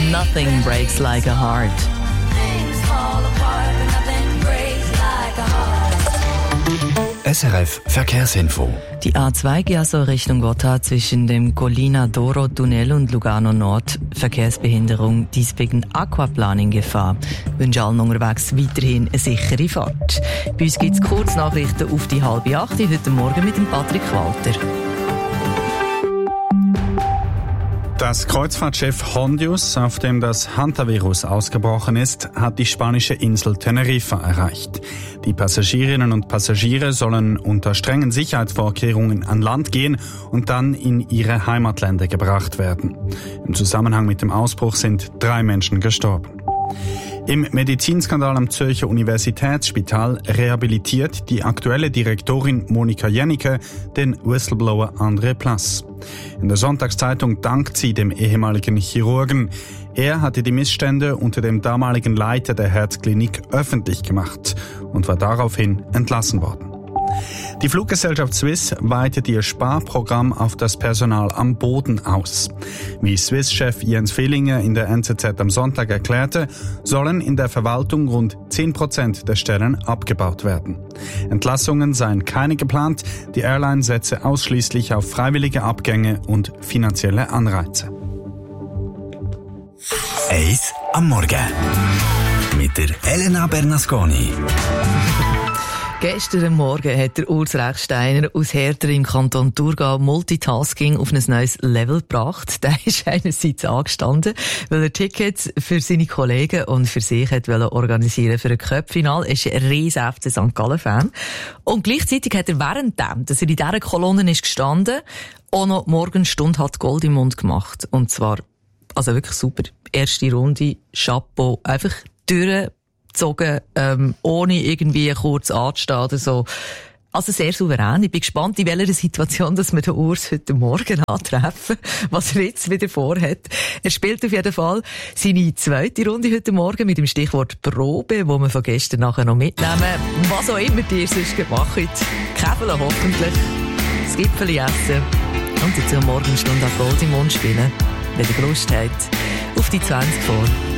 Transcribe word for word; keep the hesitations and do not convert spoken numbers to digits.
Nothing breaks like a heart. S R F Verkehrsinfo. Die A zwei geht also Richtung Gotthard zwischen dem Collina d'Oro Tunnel und Lugano Nord. Verkehrsbehinderung, dies wegen Aquaplaning-Gefahr. Ich wünsche allen unterwegs weiterhin eine sichere Fahrt. Bei uns gibt es Kurznachrichten auf die halbe acht, heute Morgen mit dem Patrick Walter. Das Kreuzfahrtschiff Hondius, auf dem das Hantavirus ausgebrochen ist, hat die spanische Insel Teneriffa erreicht. Die Passagierinnen und Passagiere sollen unter strengen Sicherheitsvorkehrungen an Land gehen und dann in ihre Heimatländer gebracht werden. Im Zusammenhang mit dem Ausbruch sind drei Menschen gestorben. Im Medizinskandal am Zürcher Universitätsspital rehabilitiert die aktuelle Direktorin Monika Jennecke den Whistleblower André Plass. In der Sonntagszeitung dankt sie dem ehemaligen Chirurgen. Er hatte die Missstände unter dem damaligen Leiter der Herzklinik öffentlich gemacht und war daraufhin entlassen worden. Die Fluggesellschaft Swiss weitet ihr Sparprogramm auf das Personal am Boden aus. Wie Swiss-Chef Jens Fehlinger in der N Z Z am Sonntag erklärte, sollen in der Verwaltung rund zehn Prozent der Stellen abgebaut werden. Entlassungen seien keine geplant, die Airline setze ausschließlich auf freiwillige Abgänge und finanzielle Anreize. Eis am Morgen mit der Elena Bernasconi. Gestern Morgen hat der Urs Rechsteiner aus Herter im Kanton Thurgau Multitasking auf ein neues Level gebracht. Der ist einerseits angestanden, weil er Tickets für seine Kollegen und für sich hat organisieren für ein Cup-Final. Er ist ein riesen F C Sankt Gallen-Fan. Und gleichzeitig hat er währenddem, dass er in dieser Kolonne ist gestanden, auch noch Morgenstunde hat Gold im Mund gemacht. Und zwar, also wirklich super. Erste Runde, Chapeau, einfach durch. Gezogen, ähm, ohne irgendwie kurz anzustehen oder so. Also sehr souverän. Ich bin gespannt, in welcher Situation, dass wir den Urs heute Morgen antreffen, was er jetzt wieder vorhat. Er spielt auf jeden Fall seine zweite Runde heute Morgen mit dem Stichwort Probe, wo wir von gestern nachher noch mitnehmen. Was auch immer ihr sonst gemacht habt. Käfeln hoffentlich, das Gipfeli essen und jetzt am Morgenstunde auch Gold im Mund spielen, wenn ihr Lust habt, auf die zwanzig vor.